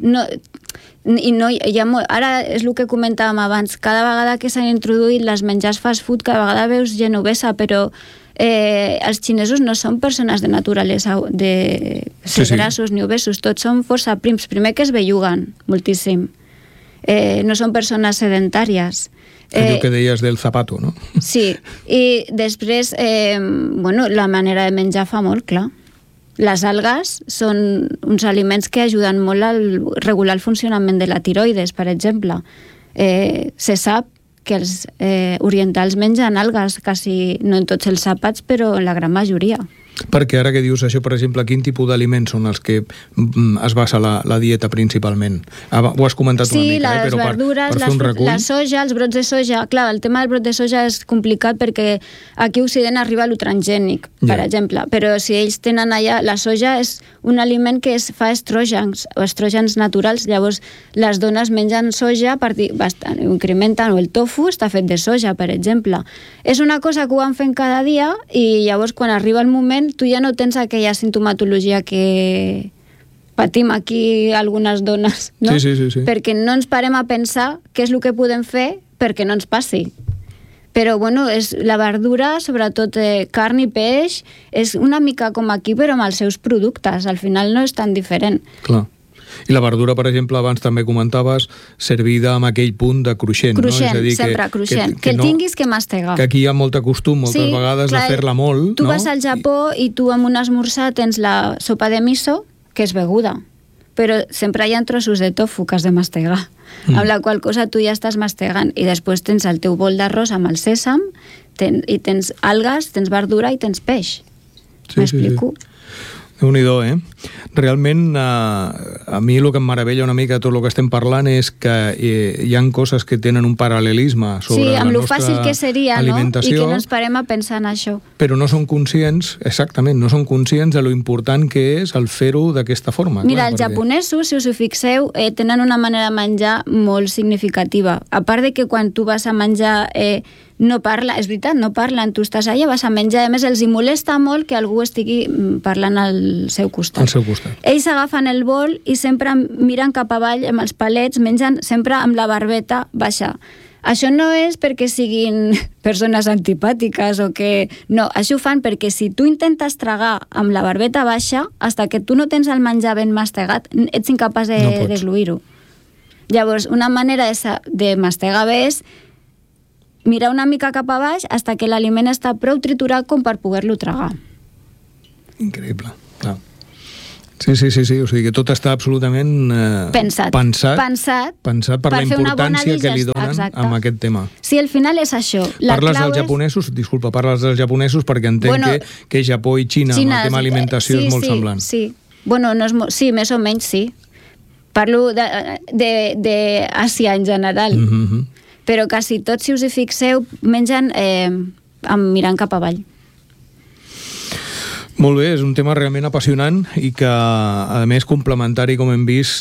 Ara és el que comentàvem abans, cada vegada que s'han introduït les menjars fast food, cada vegada veus gent obesa, però els xinesos no són persones de naturalesa de ser grassos ni obesos, tots són força prims. Primer que es belluguen moltíssim. No són persones sedentàries. Allò que deies del zapato, no? Sí, i després, la manera de menjar fa molt, clar. Les algues són uns aliments que ajuden molt a regular el funcionament de la tiroides, per exemple. Se sap que els orientals mengen algues, quasi no en tots els àpats, però en la gran majoria. Perquè ara que dius això, per exemple, quin tipus d'aliments són els que es basa la dieta principalment? Ho has comentat una mica, però verdures, per fer un recull. La soja, els brots de soja. Clar, el tema del brot de soja és complicat perquè aquí a Occident arriba lo transgènic, per exemple. Però si ells tenen allà... La soja és un aliment que fa estrògens, o estrògens naturals. Llavors, les dones mengen soja, incrementen, o el tofu està fet de soja, per exemple. És una cosa que ho van fent cada dia i llavors, quan arriba el moment, tu ja no tens aquella sintomatologia que patim aquí algunes dones, no? Sí. Perquè no ens parem a pensar què és el que podem fer perquè no ens passi. Però, és la verdura, sobretot carn i peix, és una mica com aquí, però amb els seus productes. Al final no és tan diferent. Clar. I la verdura, per exemple, abans també comentaves, servida amb aquell punt de cruixent. Cruixent, no? És a dir, sempre cruixent. Que el tinguis que mastegar. Que aquí hi ha molta costum, moltes vegades, de fer-la molt. Tu vas al Japó i tu amb un esmorzar tens la sopa de miso, que és beguda, però sempre hi ha trossos de tofu que has de mastegar, amb la qual cosa tu ja estàs mastegant. I després tens el teu bol d'arròs amb el sèsam, i tens algues, tens verdura i tens peix. M'explico? Déu-n'hi-do, Realment, a mi el que em meravella una mica tot el que estem parlant és que hi ha coses que tenen un paral·lelisme sobre la nostra fàcil que seria, alimentació, no? I que no ens parem a pensar en això. Però no són conscients, exactament, no són conscients de lo important que és el fer-ho d'aquesta forma. Mira, els japonesos, si us ho fixeu, tenen una manera de menjar molt significativa. A part de que quan tu vas a menjar... no parla, és veritat, no parlen, tu estàs allà, vas a menjar, a més els hi molesta molt que algú estigui parlant al seu costat. Ells agafen el bol i sempre miren cap avall amb els palets, mengen sempre amb la barbeta baixa. Això no és perquè siguin persones antipàtiques o que... No, això ho fan perquè si tu intentes tragar amb la barbeta baixa, hasta que tu no tens el menjar ben mastegat, ets incapaç de gluir-ho. Llavors, una manera de mastegar bé és mirar una mica cap a baix hasta que l'aliment està prou triturat com per poder-lo tragar. Increïble, clar. Sí, o sigui que tot està absolutament pensat per la importància que li donen amb aquest tema. Sí, al final és això. Parles dels japonesos, disculpa, perquè entenc que Japó i Xina, amb el tema alimentació, és molt semblant. Sí, sí, més o menys sí. Parlo d'Àsia en general, però quasi tots, si us hi fixeu, mengen mirant cap avall. Molt bé, és un tema realment apassionant i que, a més, complementari, com hem vist,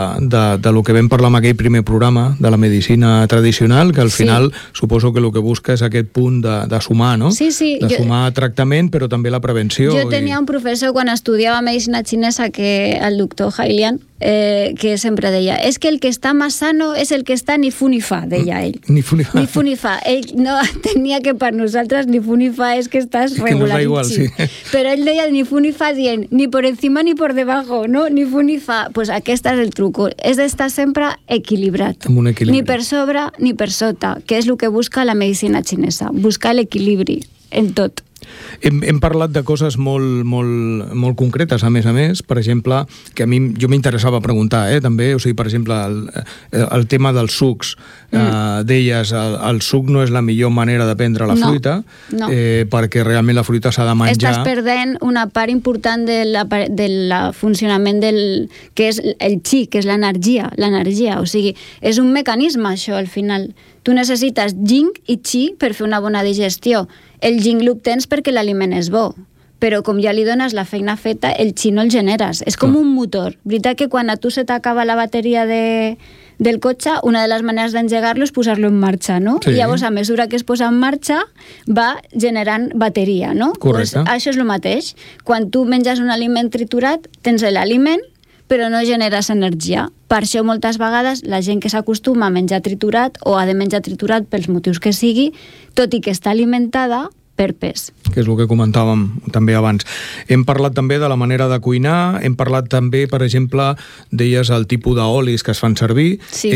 de lo que vam parlar en aquell primer programa, de la medicina tradicional, que al final suposo que el que busca és aquest punt de sumar, no? Sí. De sumar tractament, però també la prevenció. Jo tenia un professor quan estudiava medicina xinesa, el doctor Hailian, que sempre deia, és que el que està més sano és el que està ni fu ni fa, deia ell. Ni fu ni fa. Ni fu ni fa. Ell no tenia que per nosaltres ni fu ni fa és que estàs regular. Sí. Però ell deia ni fu ni fa dient ni por encima ni por debajo, no? Ni fu ni fa. Pues aquest és el truco. És d'estar sempre equilibrat. Amb un equilibri. Ni per sobre ni per sota, que és el que busca la medicina xinesa. Buscar l'equilibri en tot. Hem parlat de coses molt concretes, a més, per exemple, que jo m'interessava preguntar, també, o sigui, per exemple, el tema dels sucs. Deies, el suc no és la millor manera de prendre la fruita, perquè realment la fruita s'ha de menjar. Estàs perdent una part important del funcionament que és el chi, que és l'energia. O sigui, és un mecanisme, això, al final. Tu necessites yin i chi per fer una bona digestió. El yin l'obtens perquè l'aliment és bo, però com ja li dones la feina feta, el chi no el generes. És com un motor. Veritat que quan a tu se t'acaba la bateria del cotxe, una de les maneres d'engegar-lo és posar-lo en marxa, no? Sí. I llavors, a mesura que es posa en marxa, va generant bateria, no? Correcte. Pues això és el mateix. Quan tu menges un aliment triturat, tens l'aliment, però no generes energia. Per això moltes vegades la gent que s'acostuma a menjar triturat o ha de menjar triturat pels motius que sigui, tot i que està alimentada, per pes. Que és el que comentàvem també abans. Hem parlat també de la manera de cuinar, hem parlat també, per exemple, deies el tipus d'olis que es fan servir,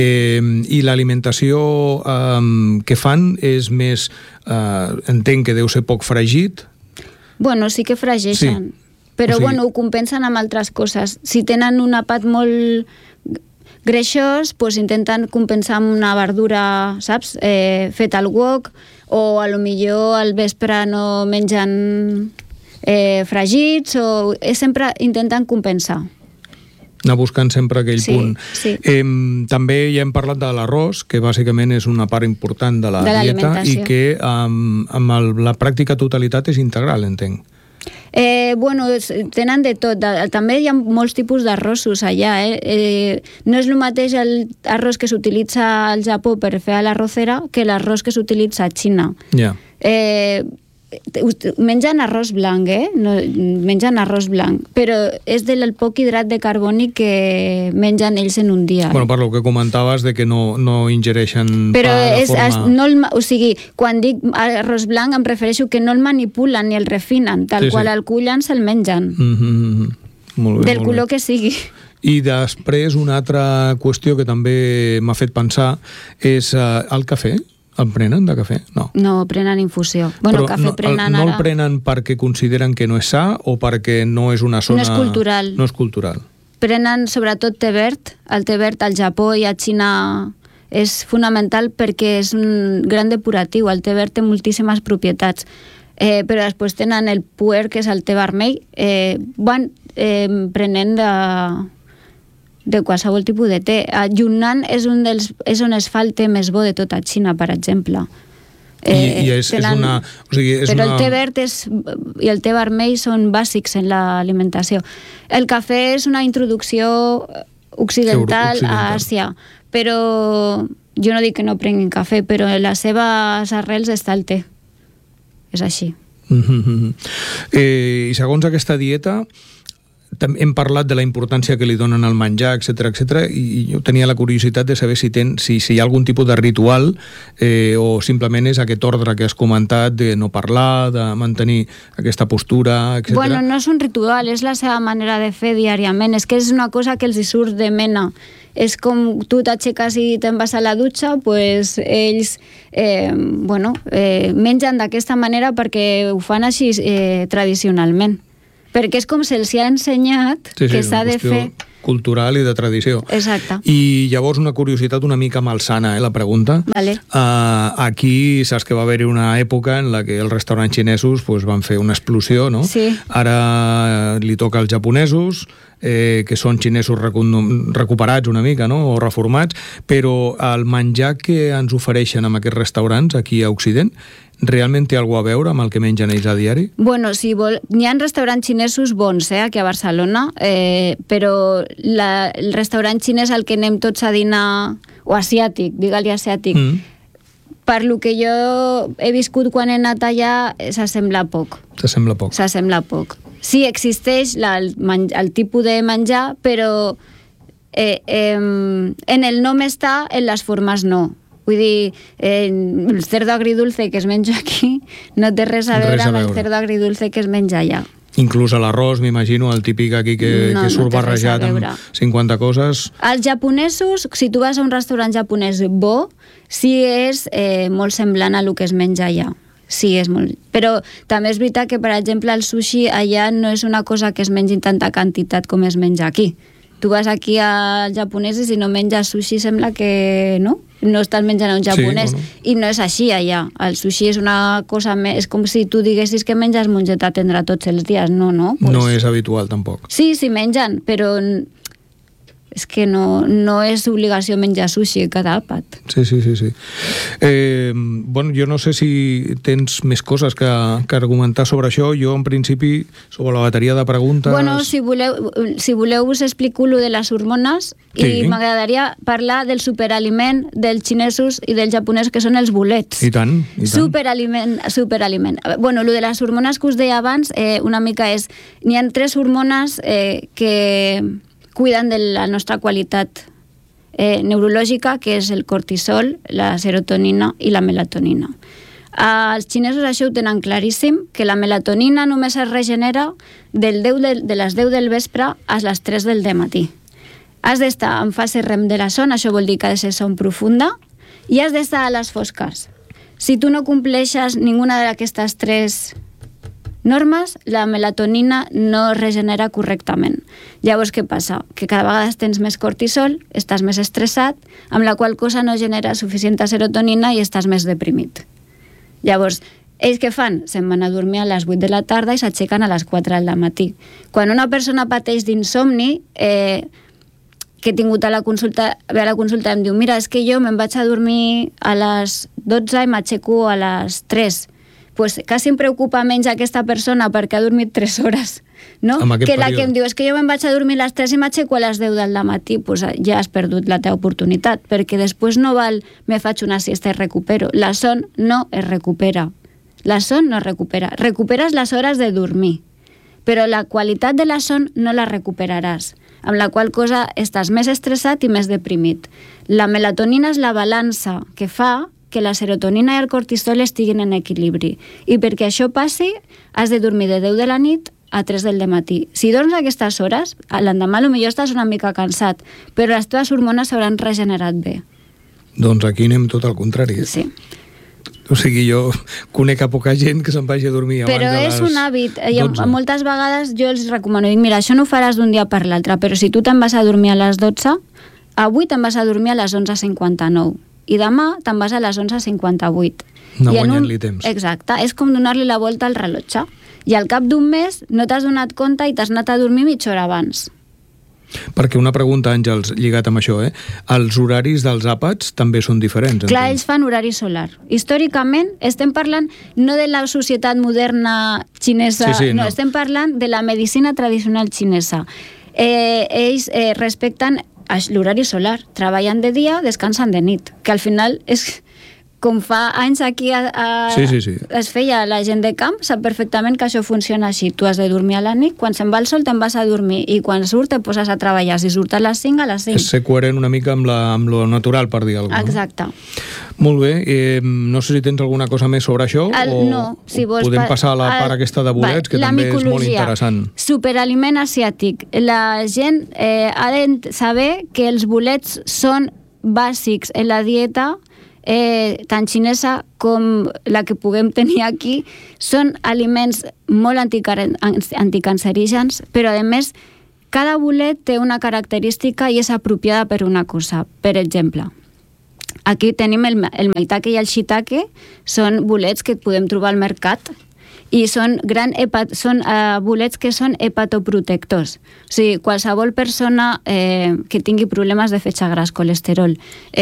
i l'alimentació que fan és més, entenc que deu ser poc fregit. Bueno, sí que fregeixen. Sí. Però, ho compensen amb altres coses. Si tenen un àpat molt greixós, doncs intenten compensar amb una verdura, saps? Feta al wok, o a lo millor al vespre no mengen fregits, o sempre intenten compensar. Anar buscant sempre aquell punt. Sí. També ja hem parlat de l'arròs, que bàsicament és una part important de la dieta i que amb la pràctica totalitat és integral, entenc. Tenen de tot. També hi ha molts tipus d'arrossos allà. No és el mateix l'arròs que s'utilitza al Japó per fer a l'arrocera que l'arròs que s'utilitza a Xina. Mengen arròs blanc, mengen arròs blanc, però és del poc hidrat de carboni que mengen ells en un dia. Bueno, per lo que comentaves de que no ingereixen però de forma... o sigui, quan dic arròs blanc em refereixo que no el manipulen ni el refinen, tal qual el cullen se'l mengen. Molt bé, del color que sigui. I després una altra qüestió que també m'ha fet pensar és el cafè. El prenen de cafè? No. No, prenen infusió. Bueno, cafè prenen ara... No el prenen perquè consideren que no és sa o perquè no és una zona... No és cultural. No és cultural. Prenen sobretot té verd. El té verd al Japó i a Xina és fonamental perquè és un gran depuratiu. El té verd té moltíssimes propietats. Però després tenen el puer, que és el té vermell. Van prenent de qualsevol tipus de té. A Yunnan és on es fa el té més bo de tota Xina, per exemple. Però el té verd i el té vermell són bàsics en l'alimentació. El cafè és una introducció occidental a Àsia, però jo no dic que no prenguin cafè, però en les seves arrels està el té. És així. I segons aquesta dieta, hem parlat de la importància que li donen al menjar, etc, i jo tenia la curiositat de saber si hi ha algun tipus de ritual o simplement és aquest ordre que has comentat de no parlar, de mantenir aquesta postura, etc. Bueno, no és un ritual, és la seva manera de fer diàriament. És que és una cosa que els hi surt de mena. És com tu t'aixeques i te'n vas a la dutxa, pues ells mengen d'aquesta manera perquè ho fan així tradicionalment. Perquè és com se'ls ha ensenyat que s'ha de fer cultural i de tradició. Exacte. I llavors una curiositat una mica malsana, la pregunta. Vale. Aquí saps que va haver-hi una època en la que els restaurants xinesos van fer una explosió, no? Sí. Ara li toca als japonesos, que són xinesos recuperats una mica, no? O reformats, però el menjar que ens ofereixen en aquests restaurants aquí a Occident realment té alguna a veure amb el que mengen ells a diari? Bueno, n'hi ha restaurants xinesos bons, aquí a Barcelona, però el restaurant xinès al que anem tots a dinar, o asiàtic, digue-li asiàtic, per lo que jo he viscut quan he anat allà, s'assembla poc. S'assembla poc. S'assembla poc. Sí, existeix el tipus de menjar, però en el nom està, en les formes no. Vull dir, el cerdo agridulce que es menja aquí no té res a veure amb el cerdo agridulce que es menja allà. Inclús a l'arròs, m'imagino, el típic aquí que surt barrejat amb 50 coses. Els japonesos, si tu vas a un restaurant japonès bo, sí és molt semblant a el que es menja allà. Sí, és molt... Però també és veritat que, per exemple, el sushi allà no és una cosa que es mengi en tanta quantitat com es menja aquí. Tu vas aquí als japonesos i si no menges sushi sembla que no estàs menjant un japonès, i no és així allà. El sushi és una cosa més... És com si tu diguessis que menges mongeta tendra tots els dies. No. No és habitual, tampoc. Sí, mengen, però és que no és obligació menjar sushi cada àpat. Sí. Bueno, jo no sé si tens més coses que argumentar sobre això. Jo, en principi, sobre la bateria de preguntes... Bueno, si voleu us explico lo de les hormones i m'agradaria parlar del superaliment dels xinesos i dels japonesos, que són els bolets. I tant. Superaliment. Bueno, lo de les hormones que us deia abans, una mica és... N'hi ha 3 hormones que cuiden de la nostra qualitat neurològica, que és el cortisol, la serotonina i la melatonina. Els xinesos això ho tenen claríssim, que la melatonina només es regenera de les 10 del vespre a les 3 del matí. Has d'estar en fase REM de la son, això vol dir que ha de ser son profunda, i has d'estar a les fosques. Si tu no compleixes ninguna d'aquestes 3 normes, la melatonina no es regenera correctament. Llavors, què passa? Que cada vegada tens més cortisol, estàs més estressat, amb la qual cosa no genera suficient serotonina i estàs més deprimit. Llavors, ells què fan? Se'n van a dormir a les 8 de la tarda i s'aixequen a les 4 del matí. Quan una persona pateix d'insomni, que he tingut ve a la consulta i em diu, mira, és que jo me'n vaig a dormir a les 12 i m'aixeco a les 3. Pues quasi em preocupa menys aquesta persona perquè ha dormit 3 hores, no? Que la que em diu, és que jo me'n vaig a dormir a les 3 i m'aixeco a les 10 del matí, pues ja has perdut la teva oportunitat, perquè després no val, me faig una siesta i recupero. La son no es recupera. La son no es recupera. Recuperes les hores de dormir, però la qualitat de la son no la recuperaràs, amb la qual cosa estàs més estressat i més deprimit. La melatonina és la balança que fa que la serotonina i el cortisol estiguin en equilibri. I perquè això passi, has de dormir de 10 de la nit a 3 del matí. Si dorms aquestes hores, l'endemà potser estàs una mica cansat, però les teves hormones s'hauran regenerat bé. Doncs aquí anem tot al contrari. Sí. O sigui, jo conec a poca gent que se'n vagi a dormir abans de les 12. Però és un hàbit. Moltes vegades jo els recomano, dic, mira, això no ho faràs d'un dia per l'altre, però si tu te'n vas a dormir a les 12, avui te'n vas a dormir a les 11:59. I demà te'n vas a les 11:58. No guanyant-li temps. Exacte, és com donar-li la volta al rellotge. I al cap d'un mes no t'has donat compte i t'has anat a dormir mitja hora abans. Perquè una pregunta, Àngels, lligat amb això, els horaris dels àpats també són diferents. Clar, ells fan horari solar. Històricament estem parlant no de la societat moderna xinesa, no, estem parlant de la medicina tradicional xinesa. Ells respecten l'horari solar, treballen de dia, descansen de nit, que al final és com fa anys aquí es feia la gent de camp, sap perfectament que això funciona així. Tu has de dormir a la nit, quan se'n va el sol te'n vas a dormir i quan surt te poses a treballar. Si surt a les 5, a les 5. És ser coherent una mica amb lo natural, per dir alguna cosa. Exacte. Molt bé. No sé si tens alguna cosa més sobre això no, si vols, podem passar a la part aquesta de bolets, que també és molt interessant. Superaliment asiàtic. La gent ha de saber que els bolets són bàsics en la dieta tant xinesa com la que puguem tenir aquí. Són aliments molt anticancerígens, però a més cada bolet té una característica i és apropiada per una cosa. Per exemple, aquí tenim el maitake i el shiitake, són bolets que podem trobar al mercat i són bolets que són hepatoprotectors. O sigui, qualsevol persona que tingui problemes de fetge gras, colesterol,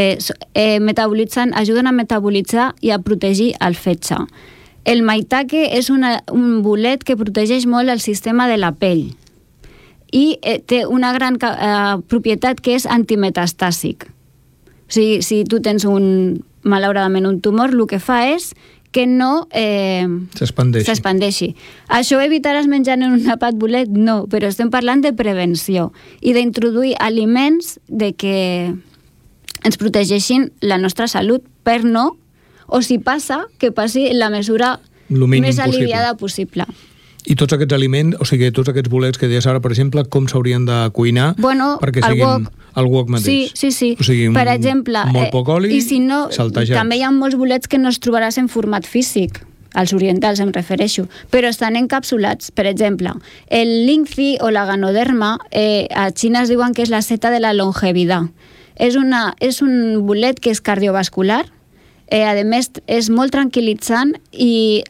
ajuden a metabolitzar i a protegir el fetge. El maitake és un bolet que protegeix molt el sistema de la pell i té una gran propietat que és antimetastàsic. O sigui, si tu tens malauradament un tumor, el que fa és que no s'expandeixi. Això evitaràs menjant en un àpat bolet? No, però estem parlant de prevenció i d'introduir aliments que ens protegeixin la nostra salut per no, o si passa, que passi en la mesura més aliviada possible. I tots aquests aliments, o sigui, tots aquests bolets que deies ara, per exemple, com s'haurien de cuinar perquè siguin el wok mateix? Sí. O sigui, per exemple, molt poc oli, i si no, saltejats. També hi ha molts bolets que no els trobaràs en format físic, als orientals em refereixo, però estan encapsulats. Per exemple, el lingfi o la ganoderma, a Xina es diuen que és la seta de la longevitat. És un bolet que és cardiovascular, a més és molt tranquil·litzant i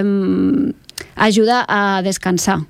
ajuda a descansar.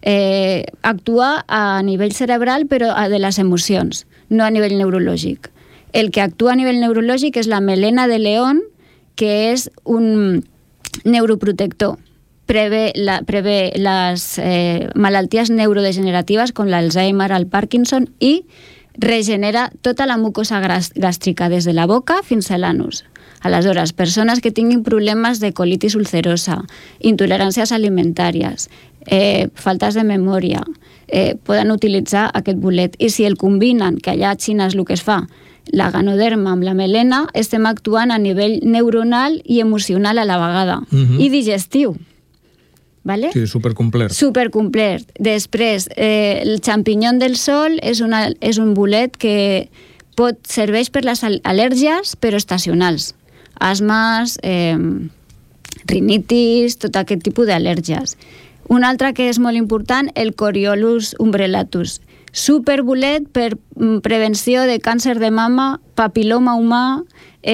Actua a nivell cerebral, però de les emocions, no a nivell neurològic. El que actua a nivell neurològic és la melena de león, que és un neuroprotector. Prevé les malalties neurodegeneratives com l'Alzheimer, el Parkinson, i regenera tota la mucosa gàstrica, des de la boca fins a l'anus. Aleshores, persones que tinguin problemes de colitis ulcerosa, intoleràncies alimentàries, faltes de memòria, poden utilitzar aquest bolet. I si el combinen, que allà a Xina és el que es fa, la ganoderma amb la melena, estem actuant a nivell neuronal i emocional a la vegada. I digestiu. Vale? Sí, supercomplet. Supercomplet. Després, el xampinyó del sol és un bolet que serveix per les al·lèrgies, però estacionals. Asmes, rinitis, tot aquest tipus d'al·lèrgies. Un altre que és molt important, el Coriolus umbrellatus. Superbolet per prevenció de càncer de mama, papiloma humà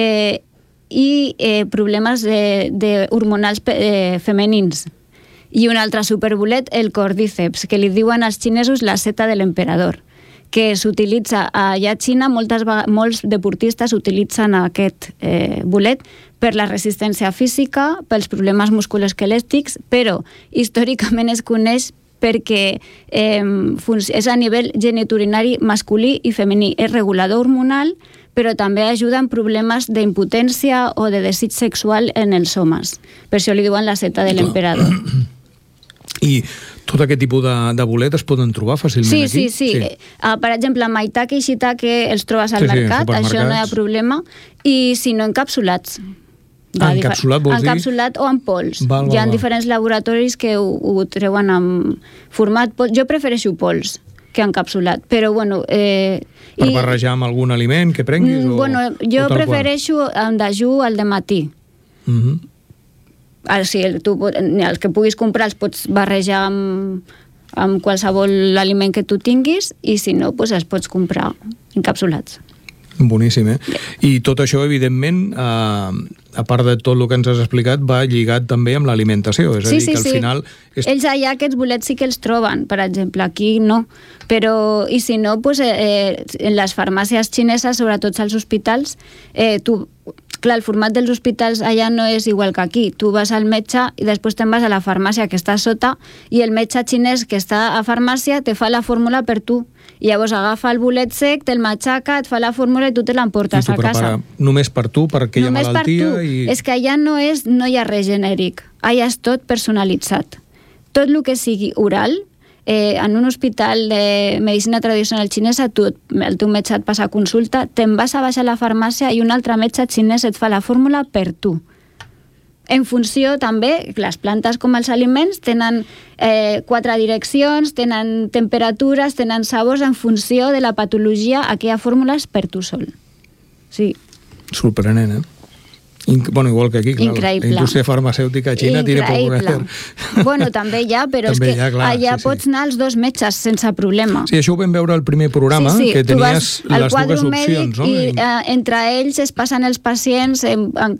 i problemes hormonals femenins. I un altre superbolet, el cordíceps, que li diuen als xinesos la seta de l'emperador, que s'utilitza allà a Xina. Molts deportistes utilitzen aquest bolet per la resistència física, pels problemes musculoesquelètics, però històricament es coneix perquè és a nivell geniturinari masculí i femení. És regulador hormonal, però també ajuda en problemes d'impotència o de desig sexual en els homes. Per això li diuen la seta de l'emperador. I tot aquest tipus de bolet es poden trobar fàcilment aquí? Sí. Per exemple, maitake i shiitake els trobes al mercat, això no hi ha problema. I si no, encapsulats. Encapsulat vols dir? Encapsulat o en pols. Hi ha diferents laboratoris que ho treuen en format pols. Jo prefereixo pols que encapsulat, però bueno... Per barrejar amb algun aliment que prenguis? Jo prefereixo en dejú al dematí. Si els que puguis comprar els pots barrejar amb qualsevol aliment que tu tinguis, i si no, els pots comprar encapsulats. Boníssim, I tot això, evidentment, a part de tot el que ens has explicat, va lligat també amb l'alimentació. És a dir, que al final... Ells allà aquests bolets sí que els troben, per exemple, aquí no. Però, i si no, en les farmàcies xineses, sobretot als hospitals, Clar, el format dels hospitals allà no és igual que aquí. Tu vas al metge i després te'n vas a la farmàcia que està a sota i el metge xinès que està a farmàcia te fa la fórmula per tu. I llavors agafa el bolet sec, te'l matxaca, et fa la fórmula i tu te l'emportes a casa. Només per tu, per aquella malaltia. Només per tu. És que allà no hi ha res genèric. Allà és tot personalitzat. Tot el que sigui oral, en un hospital de medicina tradicional xinesa, el teu metge et passa consulta, te'n vas a baixar a la farmàcia i un altre metge xinès et fa la fórmula per tu. En funció també, les plantes com els aliments tenen 4 direccions, tenen temperatures, tenen sabors en funció de la patologia, aquella fórmula és per tu sol. Sí. Sorprenent, Bueno, igual que aquí, clar. Increïble. La indústria farmacèutica xina tiene poco. Bueno, també hi ha, però també és que clar, allà pots anar als 2 metges sense problema. Sí, això ho vam veure al primer programa, que tenies les dues opcions, no? I entre ells es passen els pacients en